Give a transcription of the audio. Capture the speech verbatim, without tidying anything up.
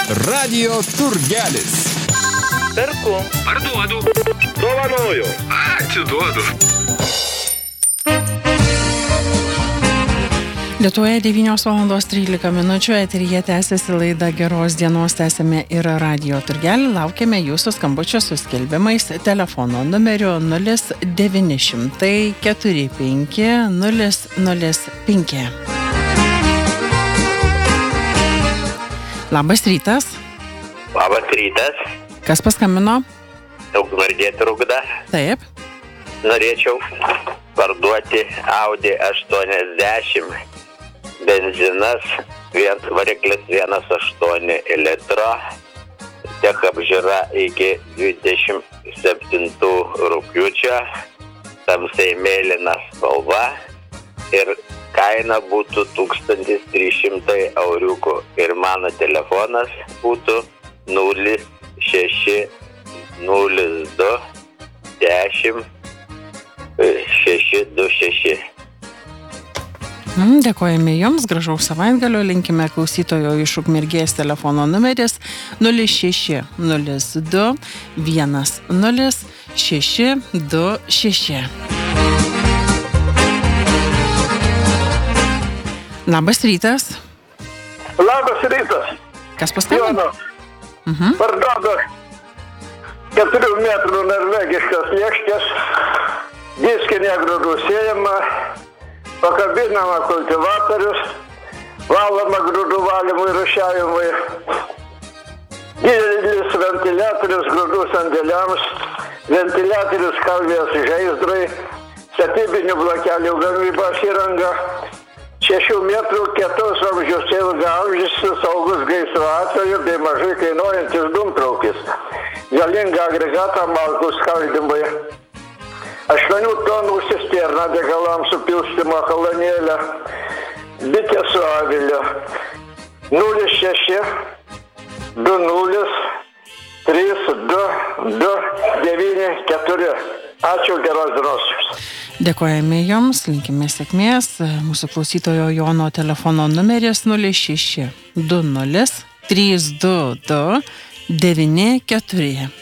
Radio turgelis. Perku. Parduodu. Dovanoju. Atiduodu. Lietuvoje devynios valandos trylika minučių, eteryje tęsiasi laida Geros dienos, tęsime ir Radio turgelį. Laukiame jūsų skambučio su skelbimais telefono numeriu nulis devyni šimtai keturi penki nulis nulis penki. Labas rytas. Labas rytas. Kas paskambino? Ukmergė Trukda. Taip. Norėčiau parduoti Audi aštuoniasdešimt. Benzinas, vien, variklis vienas aštuoni litro, tiek apžiūra iki dvidešimt septintų rugpjūčio, tamsiai mėlyna spalva ir kaina būtų tūkstantis trys šimtai euriukų ir mano telefonas būtų nulis šeši nulis du dešimt šeši du šeši. Dėkojame Jums, gražaus savaitgalio, linkime klausytojo iš Ukmergės telefono numeris nulis šeši nulis du vienas nulis šeši du šeši. Labas rytas. Labas rytas. Kas paskambino? Mhm. Parduodu keturių metrų norvegiškas lėkštės, diskinė grūdų sėjama, pakabinama kultivatorius, valoma grūdų valymui ir rūšiavimui, didelis ventiliatorius grūdų sandėliams, ventiliatorius kalvės žaizdrai, statybinių blokelių gamybos įranga, šešių metrų kietos vamzdžius ilgaamžis, saugus gaisro atveju bei mažai kainuojantis dūmtraukis, galingą agregatą malkų skaldymui. aštuonių tonų cisterna degalams supilstymo kolonėlę, bitė su aviliu, nulis šeši du nulis trys du du devyni keturi. Ačiū, geros dienos. Dėkojame Jums, linkime sėkmės. Mūsų klausytojo Jono telefono numeris nulis šeši du nulis trys du du devyni keturi.